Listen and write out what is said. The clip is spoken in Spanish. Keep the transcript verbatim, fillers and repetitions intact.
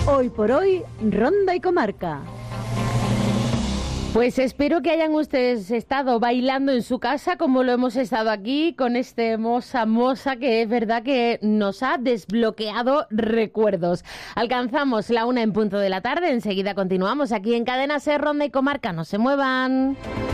Hoy por hoy, Ronda y Comarca. Pues espero que hayan ustedes estado bailando en su casa como lo hemos estado aquí con este Mosa Mosa, que es verdad que nos ha desbloqueado recuerdos. Alcanzamos la una en punto de la tarde, enseguida continuamos aquí en Cadena Ser, Ronda y Comarca. No se muevan.